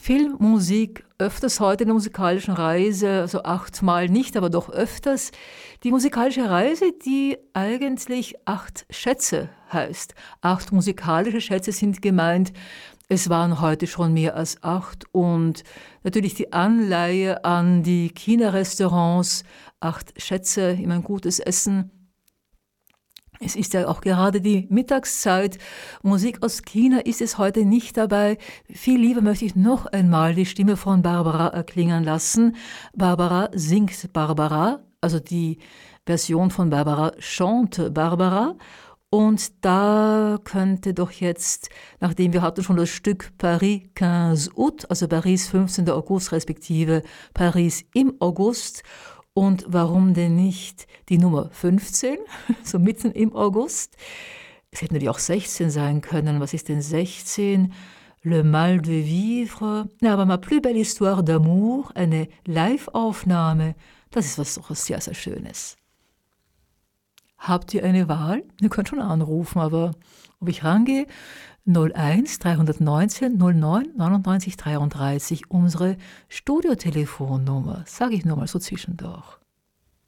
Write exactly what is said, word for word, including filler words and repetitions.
Filmmusik öfters heute in der musikalischen Reise, also achtmal nicht, aber doch öfters. Die musikalische Reise, die eigentlich acht Schätze heißt. Acht musikalische Schätze sind gemeint. Es waren heute schon mehr als acht und natürlich die Anleihe an die China-Restaurants. Acht Schätze, immer ein gutes Essen. Es ist ja auch gerade die Mittagszeit. Musik aus China ist es heute nicht dabei. Viel lieber möchte ich noch einmal die Stimme von Barbara erklingen lassen. Barbara singt Barbara, also die Version von Barbara chante Barbara. Und da könnte doch jetzt, nachdem wir hatten schon das Stück Paris quinze août, also Paris fünfzehnten August respektive Paris im August, und warum denn nicht die Nummer fünfzehn, so mitten im August? Es hätte natürlich auch sechzehn sein können. Was ist denn sechzehn? Le mal de vivre. Na, aber ma plus belle histoire d'amour, eine Live-Aufnahme, das ist was doch sehr, sehr Schönes. Habt ihr eine Wahl? Ihr könnt schon anrufen, aber ob ich rangehe? null eins drei neunzehn null neun neunundneunzig dreiunddreißig, unsere Studiotelefonnummer, sage ich nur mal so zwischendurch.